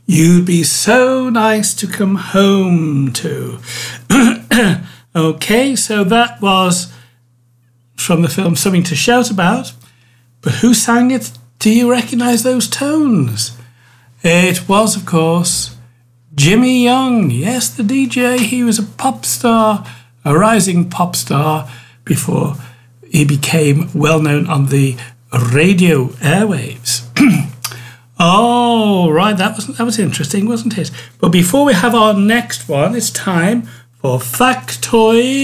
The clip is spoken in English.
You'd be so nice to come home to. Okay, so that was from the film Something to Shout About. But who sang it? Do you recognise those tones? It was, of course, Jimmy Young. Yes, the DJ. He was a pop star, a rising pop star, before he became well known on the radio airwaves. Oh, right, that was interesting, wasn't it? But before we have our next one, it's time for Factoid.